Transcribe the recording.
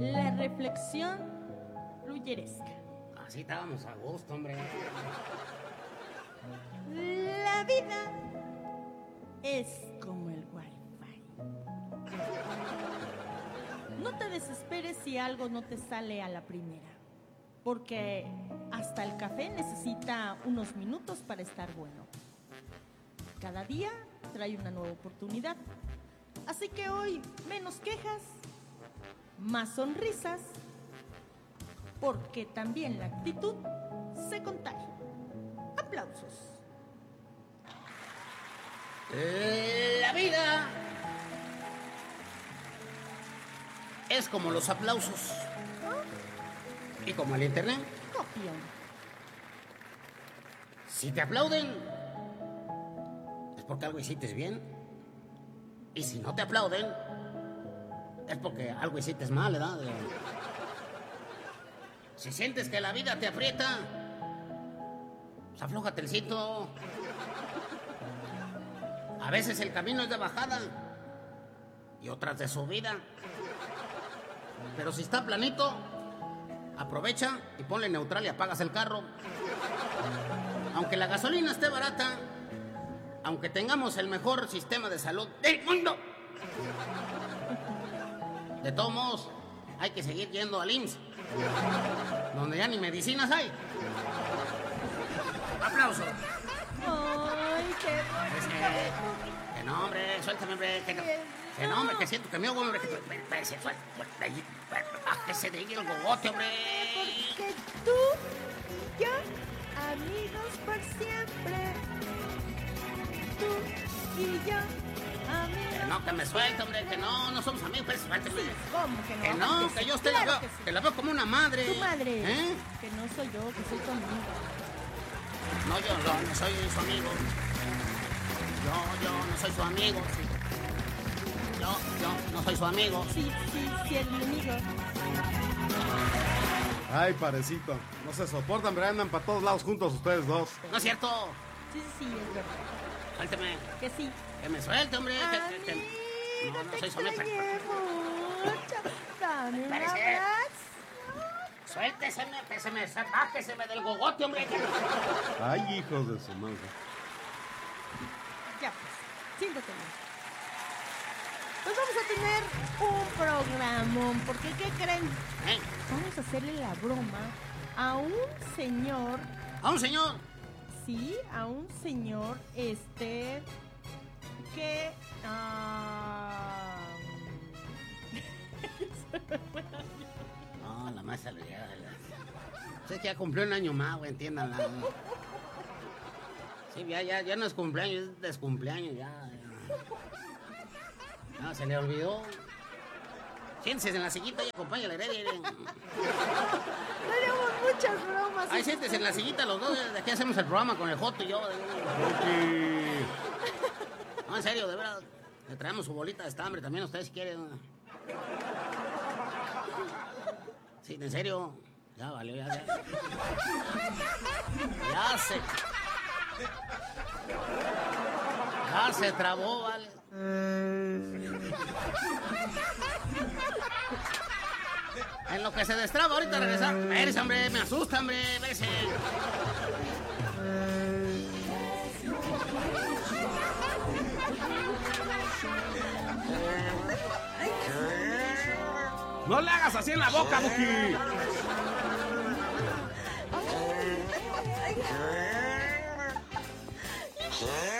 La reflexión ruyeresca. Así estábamos a gusto, hombre. La vida es como el Wi-Fi. No te desesperes si algo no te sale a la primera, porque hasta el café necesita unos minutos para estar bueno. Cada día trae una nueva oportunidad. Así que hoy menos quejas, más sonrisas, porque también la actitud se contagia. Aplausos. La vida es como los aplausos. Y como el internet. Copión. Si te aplauden, es porque algo hiciste bien. Y si no te aplauden, es porque algo hiciste mal, ¿verdad? Si sientes que la vida te aprieta, pues aflójate el cinto. A veces el camino es de bajada y otras de subida. Pero si está planito, aprovecha y ponle neutral y apagas el carro. Aunque la gasolina esté barata, aunque tengamos el mejor sistema de salud del mundo, de todos modos, hay que seguir yendo al IMSS, donde ya ni medicinas hay. ¡Aplausos! ¡Ay, qué bonito! Que no, hombre, suéltame, hombre. Que no, hombre, que siento que me hago, hombre. Bájese de ahí el gogote, hombre. Porque tú y yo, amigos por siempre. Tú y yo, amigos. Que no, que me suelte, hombre. Que no somos amigos, pues suélteme. ¿Cómo que no? Que no, que yo usted claro la veo, que la veo como una madre. Tu madre. ¿Eh? Que no soy yo, que soy tu amigo. No, yo no soy su amigo. Yo no soy su amigo. Sí. Yo no soy su amigo. Sí, el enemigo. Ay, parecito. No se soportan, pero andan para todos lados juntos ustedes dos. No es cierto. Sí, es verdad. Suélteme. Que sí. Que me suelte, hombre. No soy su amigo. Dame un Parece. abrazo. Suélteseme, bájeseme del gogote, hombre. Ay, hijos de su madre. Ya pues, siéntate bien. Pues vamos a tener un programón, porque ¿qué creen? Vamos a hacerle la broma a un señor. ¿A un señor? Sí, a un señor, que... No, la maestra ya. Sé que ya cumplió un año más, güey, entiéndanla. Sí, ya no es cumpleaños, es descumpleaños, ya. No, se le olvidó. Siéntese en la sillita y acompáñale, Tenemos muchas bromas. Ahí siéntese en la sillita los dos, de aquí hacemos el programa con el Joto y yo. No, en serio, de verdad. Le traemos su bolita de estambre también, ustedes si quieren. Sí, en serio. Ya valió, ya. Ya se trabó, vale. En lo que se destraba, ahorita regresamos. Vérese, hombre, me asusta, hombre, vérese. ¡No le hagas así en la boca, Buki! Ay.